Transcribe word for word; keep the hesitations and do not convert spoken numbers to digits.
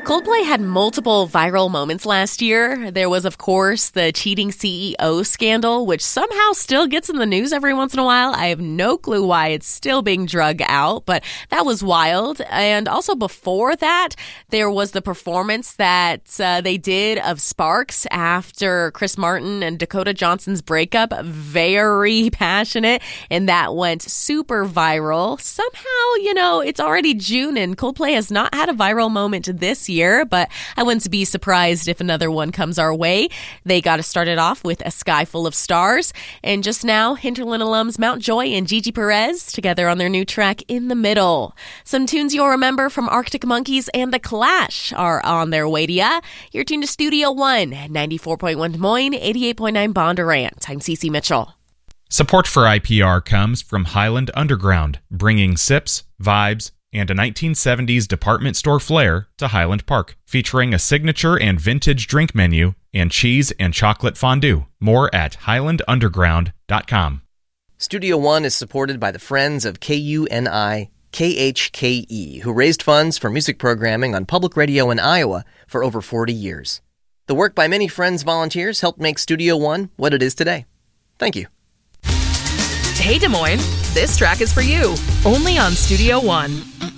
Coldplay had multiple viral moments last year. There was, of course, the cheating C E O scandal, which somehow still gets in the news every once in a while. I have no clue why it's still being drug out, but that was wild. And also before that, there was the performance that uh, they did of Sparks after Chris Martin and Dakota Johnson's breakup. Very passionate, and that went super viral. Somehow, you know, it's already June, and Coldplay has not had a viral moment this year. Year, but I wouldn't be surprised if another one comes our way. They got us started off with A Sky Full of Stars, and just now, Hinterland alums Mount Joy and Gigi Perez together on their new track In the Middle. Some tunes you'll remember from Arctic Monkeys and The Clash are on their way to ya. You're tuned to Studio One, ninety-four point one Des Moines, eighty-eight point nine Bondurant. I'm Cece Mitchell. Support for I P R comes from Highland Underground, bringing sips, vibes, and a nineteen seventies department store flair to Highland Park, featuring a signature and vintage drink menu and cheese and chocolate fondue. More at highland underground dot com. Studio One is supported by the Friends of K U N I K H K E, who raised funds for music programming on public radio in Iowa for over forty years. The work by many Friends volunteers helped make Studio One what it is today. Thank you. Hey, Des Moines, this track is for you, only on Studio One.